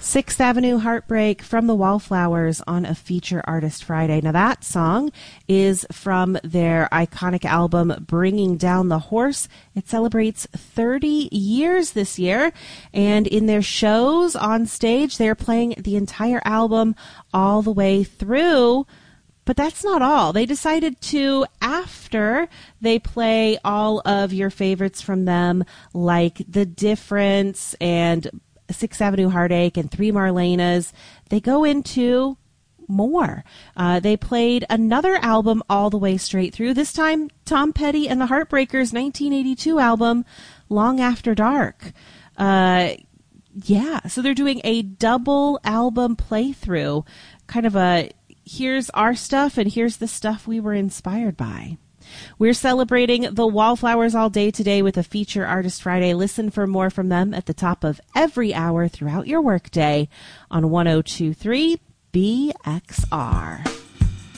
Sixth Avenue Heartbreak from the Wallflowers on a Feature Artist Friday. Now that song is from their iconic album Bringing Down the Horse. It celebrates 30 years this year, and in their shows on stage, they're playing the entire album all the way through. But that's not all. They decided to, after they play all of your favorites from them, like The Difference and Sixth Avenue Heartache and Three Marlenas, they go into more. They played another album all the way straight through, this time Tom Petty and the Heartbreakers' 1982 album, Long After Dark. So they're doing a double album playthrough, kind of a here's our stuff and here's the stuff we were inspired by. We're celebrating the Wallflowers all day today with a Feature Artist Friday. Listen for more from them at the top of every hour throughout your workday on 102.3 BXR.